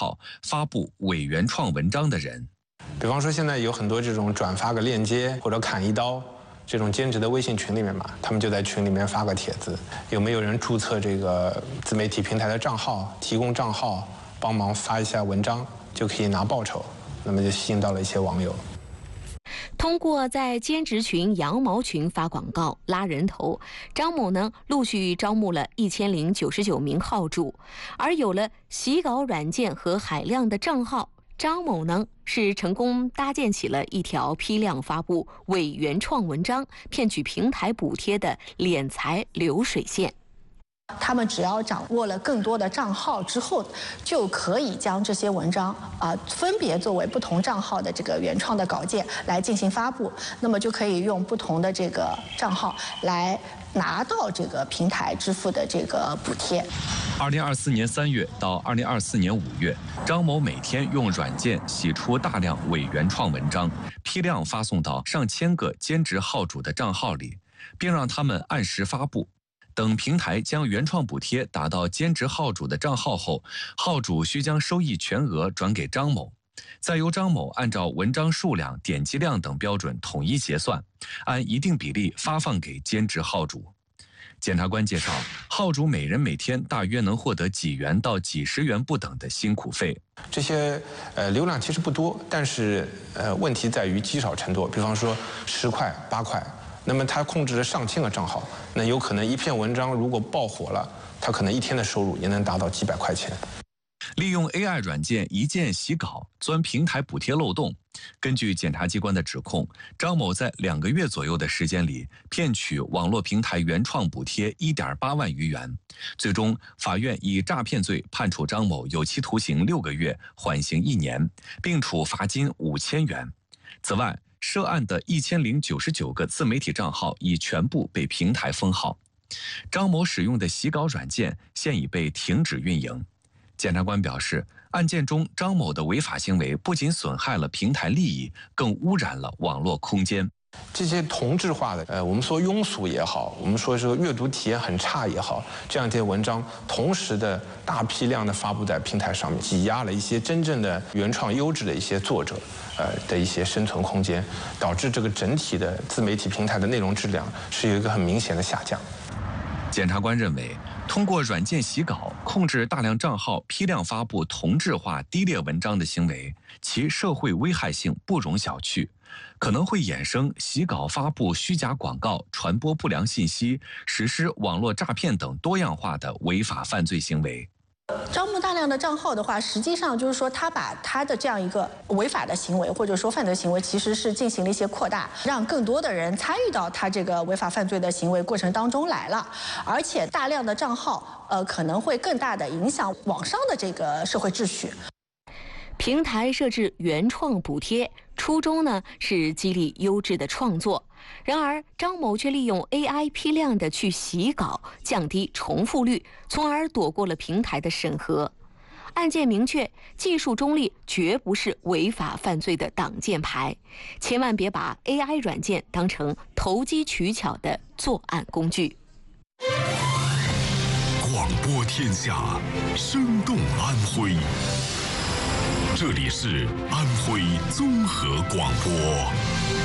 号发布伪原创文章的人。 比方说，现在有很多这种转发个链接或者砍一刀这种兼职的微信群里面嘛，他们就在群里面发个帖子，有没有人注册这个自媒体平台的账号，提供账号帮忙发一下文章，就可以拿报酬，那么就吸引到了一些网友。 通过在兼职群、羊毛群发广告拉人头，张某呢陆续招募了1099名号主，而有了洗稿软件和海量的账号，张某呢是成功搭建起了一条批量发布伪原创文章、骗取平台补贴的敛财流水线。 他们只要掌握了更多的账号之后，就可以将这些文章分别作为不同账号的这个原创的稿件来进行发布，那么就可以用不同的这个账号来拿到这个平台支付的这个补贴。 2024年3月到2024年5月，张某每天用软件洗出大量伪原创文章，批量发送到上千个兼职号主的账号里，并让他们按时发布。等平台将原创补贴打到兼职号主的账号后，号主需将收益全额转给张某，再由张某按照文章数量、点击量等标准统一结算，按一定比例发放给兼职号主。检察官介绍，号主每人每天大约能获得几元到几十元不等的辛苦费。 这些流量其实不多，但是问题在于积少成多。比方说10块、8块。那么他控制了上千个账号，那有可能一篇文章如果爆火了，他可能一天的收入也能达到几百块钱。 利用 AI 软件一键洗稿，钻平台补贴漏洞。根据检察机关的指控，张某在2个月左右的时间里，骗取网络平台原创补贴1.8万余元。最终，法院以诈骗罪判处张某有期徒刑6个月，缓刑1年，并处罚金5000元。此外，涉案的1099个自媒体账号已全部被平台封号，张某使用的洗稿软件现已被停止运营。检察官表示，案件中张某的违法行为不仅损害了平台利益，更污染了网络空间。 这些同质化的，我们说庸俗也好，我们说这个阅读体验很差也好，这样一些文章同时的大批量的发布在平台上面，挤压了一些真正的原创优质的一些作者的一些生存空间，导致这个整体的自媒体平台的内容质量是有一个很明显的下降。 检察官认为，通过软件洗稿控制大量账号批量发布同质化低劣文章的行为，其社会危害性不容小觑，可能会衍生洗稿发布虚假广告、传播不良信息、实施网络诈骗等多样化的违法犯罪行为。 招募大量的账号的话，实际上就是说他把他的这样一个违法的行为或者说犯罪行为，其实是进行了一些扩大，让更多的人参与到他这个违法犯罪的行为过程当中来了，而且大量的账号可能会更大的影响网上的这个社会秩序。 平台设置原创补贴，初衷呢是激励优质的创作，然而张某却利用 AI 批量的去洗稿，降低重复率，从而躲过了平台的审核。案件明确，技术中立绝不是违法犯罪的挡箭牌，千万别把 AI 软件当成投机取巧的作案工具。 广播天下，生动安徽。这里是安徽综合广播。